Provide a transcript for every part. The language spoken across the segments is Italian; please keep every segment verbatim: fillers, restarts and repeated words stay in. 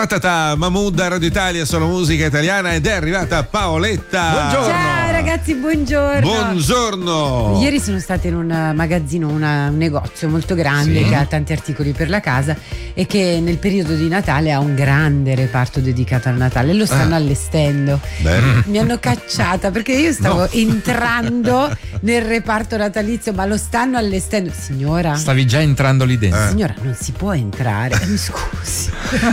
Ratata, Mahmood a Radio Italia, solo musica italiana, ed è arrivata Paoletta. Buongiorno. Ciao ragazzi, buongiorno. Buongiorno. Ieri sono stata in un magazzino, una, un negozio molto grande, sì, che ha tanti articoli per la casa e che nel periodo di Natale ha un grande reparto dedicato al Natale. Lo stanno ah. allestendo. Bene. Mi hanno cacciata perché io stavo no. entrando nel reparto natalizio, ma lo stanno allestendo. Signora, stavi già entrando lì dentro. Eh. Signora, non si può entrare. Mi scusi.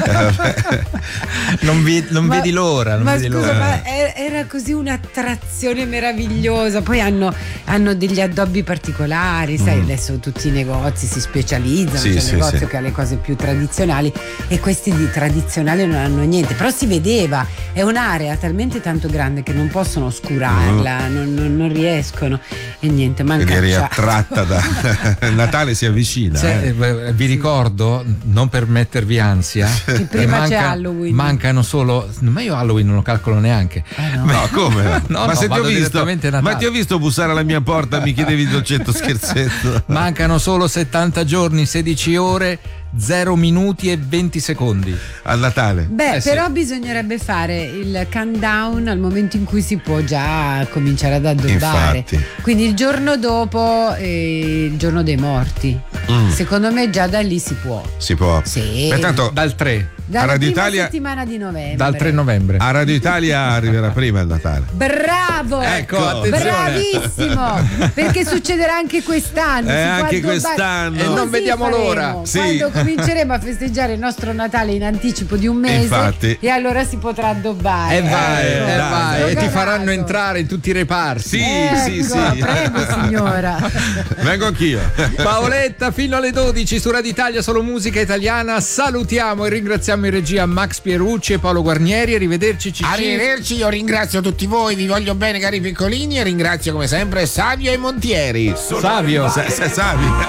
non, vi, non ma, vedi l'ora. Non ma vedi scusa, l'ora. ma era così un'attrazione meravigliosa. Poi hanno, hanno degli addobbi particolari, sai, mm. adesso tutti i negozi si specializzano, sì, c'è il sì, negozio sì. che ha le cose più tradizionali e questi di tradizionale non hanno niente, però si vedeva, è un'area talmente tanto grande che non possono oscurarla, mm. non, non, non riescono e niente, manca. Eri attratta da Natale si avvicina. Cioè, eh. Vi ricordo, non per mettervi ansia, che prima manca, c'è Halloween. Mancano solo, ma io Halloween non lo calcolo neanche. Ah, no. no, come? no, ma no, se ti ho visto, Natale. ma ti ho visto bussare alla mia porta, mi chiedevi il dolcetto scherzetto. Mancano solo settanta giorni, sedici ore, zero minuti e venti secondi al Natale. Beh, eh, però sì. bisognerebbe fare il countdown al momento in cui si può già cominciare ad addobbare. Infatti. Quindi il giorno dopo eh, il giorno dei morti. Mm. Secondo me già da lì si può. Si può. Sì. Pertanto dal tre. Dalla Radio prima Italia, settimana di novembre. Dal tre novembre. A Radio Italia arriverà prima il Natale. Bravo! Ecco, attenzione. Bravissimo! Perché succederà anche quest'anno. Eh, si può anche addobbare. quest'anno. E non Così vediamo faremo. l'ora. Sì. Quando cominceremo a festeggiare il nostro Natale in anticipo di un mese. Infatti. E allora si potrà addobbare. E vai, Eh, e dai, vai. dai. E ti faranno entrare in tutti i reparti. Sì, ecco, sì, sì. Prego signora. Vengo anch'io. Paoletta fino alle dodici su Radio Italia, solo musica italiana. Salutiamo e ringraziamo in regia Max Pierucci e Paolo Guarnieri. Arrivederci Cicci. Arrivederci, io ringrazio tutti voi, vi voglio bene cari piccolini e ringrazio come sempre Savio e Montieri. Savio. Sa- sa- Savio.